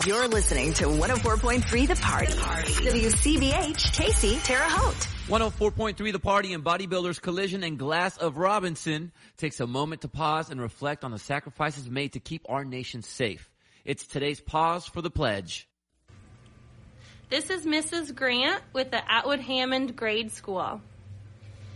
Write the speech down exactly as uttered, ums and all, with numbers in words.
You're listening to one oh four point three The Party. W C B H, Casey, Terre Haute. one oh four point three The Party and Bodybuilders Collision and Glass of Robinson takes a moment to pause and reflect on the sacrifices made to keep our nation safe. It's today's Pause for the Pledge. This is Missus Grant with the Atwood Hammond Grade School.